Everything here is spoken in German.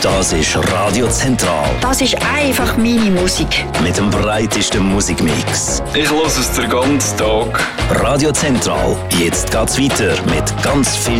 Das ist Radio Zentral. Das ist einfach meine Musik. Mit dem breitesten Musikmix. Ich höre es den ganzen Tag. Radio Zentral. Jetzt geht's weiter mit ganz viel